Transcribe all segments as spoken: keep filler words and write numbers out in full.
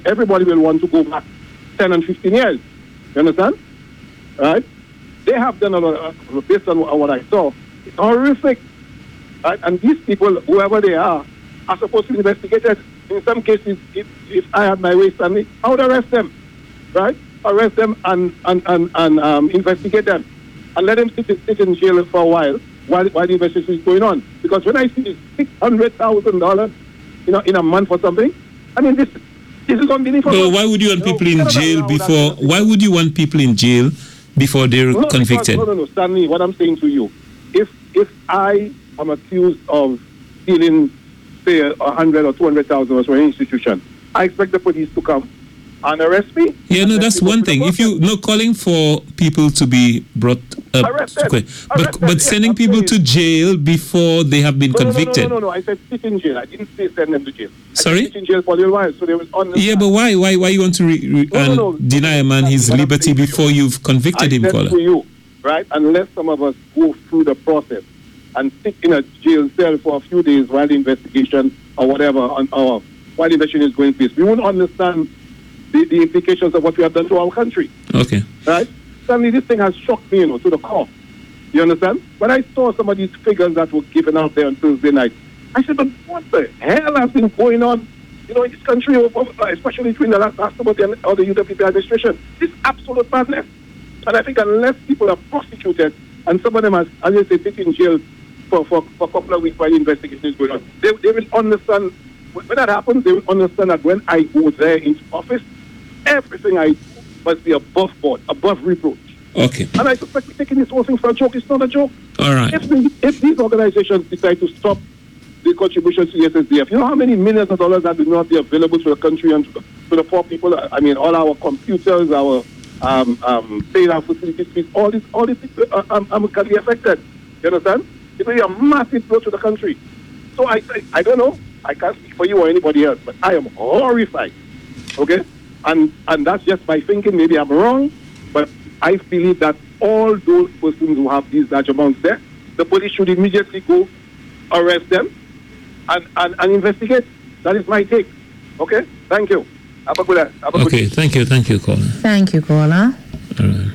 everybody will want to go back ten and fifteen years. You understand? Right? They have done a lot, uh, based on what I saw, it's horrific. Right? And these people, whoever they are, are supposed to be investigated. In some cases, if, if I had my way, Stanley, I would arrest them. Right? Arrest them and, and, and, and um, investigate them. And let them sit, sit in jail for a while, while, while the investigation is going on. Because when I see six hundred thousand dollars you know, in a month or something, I mean, this, this is unbelievable. So why would you want people in jail before, why would you want people in jail before they're no, convicted? Because, no, no, no, Stanley, what I'm saying to you, if if I am accused of stealing, say, a hundred or two hundred thousand dollars from an institution, I expect the police to come and arrest me. Yeah, no, that's one thing. If you no calling for people to be brought up, arrested. Okay. but Arrested. but Yes, sending people to jail before they have been no, convicted. No, no, no, no, no, I said sit in jail. I didn't say send them to jail. I Sorry? said sit in jail for a little while, so they will understand. Yeah, but why, why, why you want to re, re, No, no, and no. deny a man his What I'm liberty saying to before you. you've convicted I him, said caller? to you, right? Unless some of us go through the process and sit in a jail cell for a few days while the investigation or whatever, on our, while the investigation is going place, we won't understand the, the implications of what we have done to our country. Okay. Right? Suddenly this thing has shocked me, you know, to the core. You understand? When I saw some of these figures that were given out there on Thursday night, I said, but what the hell has been going on, you know, in this country, especially between the last Astro and or the U W P administration? This absolute madness. And I think unless people are prosecuted, and some of them, as, as they say, sit in jail for, for, for a couple of weeks while the investigation is going on, they, they will understand, when that happens, they will understand that when I go there into office, everything I do must be above board, above reproach. Okay. And I suspect we're taking this whole thing for a joke. It's not a joke. All right. If, the, if these organizations decide to stop the contributions to the S S D F, you know how many millions of dollars that will not be available to the country and to the, to the poor people? I mean, all our computers, our um, um, payroll facilities, fees, all this, all this uh, um, um, can be affected. You understand? It will be a massive blow to the country. So I, I, I don't know. I can't speak for you or anybody else, but I am horrified. Okay? And and that's just my thinking. Maybe I'm wrong, but I believe that all those persons who have these large amounts there, the police should immediately go arrest them and, and, and investigate. That is my take. Okay? Thank you. Have a good day. Have a Okay, good thank you, thank you, caller. Thank you, caller. All right.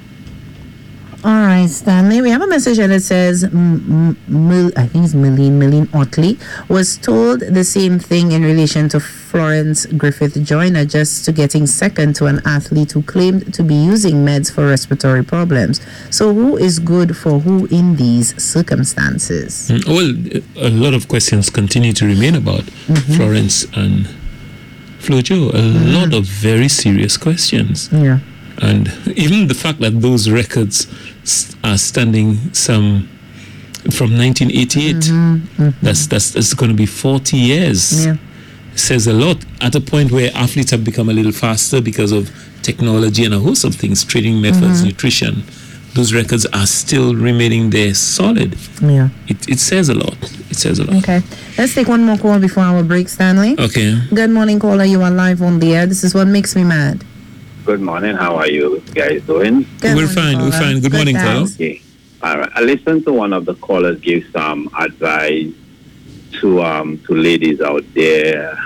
All right, Stanley. We have a message that says, M- M- I think it's Milene, Milene Otley, was told the same thing in relation to Florence Griffith Joyner, just to getting second to an athlete who claimed to be using meds for respiratory problems. So who is good for who in these circumstances? Mm, Well, a lot of questions continue to remain about Mm-hmm. Florence and Flojo. A Mm-hmm. lot of very serious questions. Yeah. And even the fact that those records st- are standing some from nineteen eighty-eight, Mm-hmm. Mm-hmm. that's that's, that's going to be forty years. Yeah. Says a lot at a point where athletes have become a little faster because of technology and a host of things, training methods, Mm-hmm. nutrition. Those records are still remaining there solid. Yeah. It, it says a lot. It says a lot. Okay. Let's take one more call before our break, Stanley. Okay. Good morning, caller. You are live on the air. This is what makes me mad. Good morning. How are you guys doing? Good We're morning, fine, we're caller. fine. Good morning, caller. thanks. Okay. All right. I listened to one of the callers give some advice to um to ladies out there.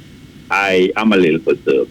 I am a little perturbed.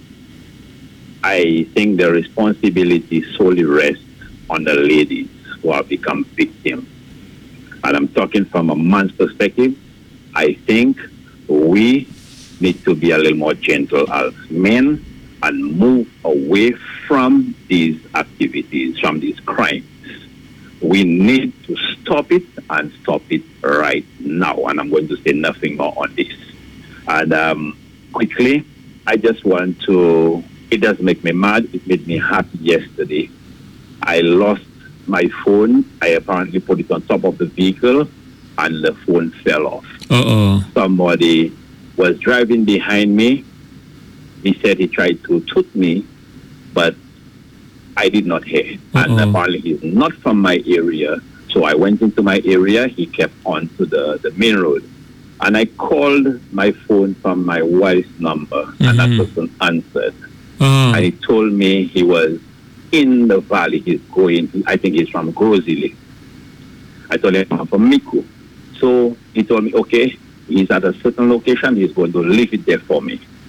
I think the responsibility solely rests on the ladies who have become victims. And I'm talking from a man's perspective. I think we need to be a little more gentle as men and move away from these activities, from these crimes. We need to stop it and stop it right now. And I'm going to say nothing more on this. And um, quickly, I just want to, it does make me mad. It made me happy yesterday. I lost my phone. I apparently put it on top of the vehicle and the phone fell off. Uh-oh. Somebody was driving behind me. He said he tried to toot me, but I did not hear. And Uh-oh. apparently he's not from my area. So I went into my area. He kept on to the, the main road. And I called my phone from my wife's number, and that Mhm. person answered. Oh. And he told me he was in the valley. He's going, I think he's from Grozile. I told him I'm from Miku. So he told me, okay, he's at a certain location. He's going to leave it there for me.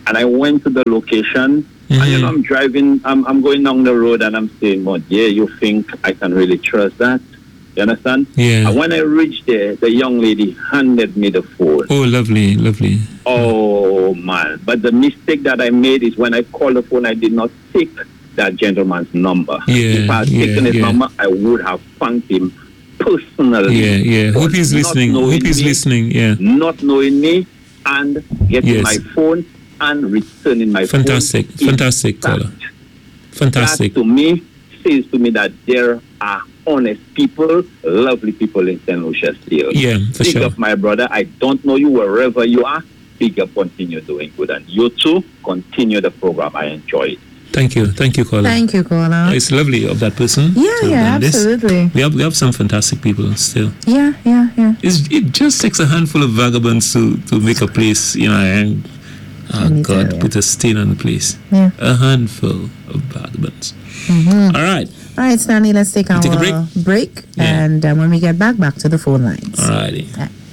And I went to the location, mm-hmm. and you know, I'm driving, I'm, I'm going down the road, and I'm saying, "But yeah, you think I can really trust that?" You understand? Yeah. And when I reached there, the young lady handed me the phone. Oh, lovely, lovely. Oh man! But the mistake that I made is when I called the phone, I did not take that gentleman's number. Yeah, if I had yeah, taken his yeah. number, I would have thanked him personally. Yeah, yeah. Hope he's listening. Hope he's me, listening. Yeah. Not knowing me and getting Yes. my phone and returning my Fantastic, phone. fantastic, caller. Fantastic. That to me says to me that there are honest people, lovely people in Saint Lucia still. Yeah, for Big sure. up, my brother. I don't know you wherever you are. Big up, continue doing good. And you too, continue the program. I enjoy it. Thank you, thank you, caller. Thank you, caller. It's lovely of that person. Yeah, to have yeah, done this. absolutely. We have we have some fantastic people still. Yeah, yeah, yeah. It's, it just takes a handful of vagabonds to, to make a place, you know, and oh Let me God, tell you. put a stain on the place. Yeah. A handful of vagabonds. Mm-hmm. All right, All right, Stanley, let's take our take a break? break Yeah. and um, when we get back, back to the phone lines. all righty. Yeah.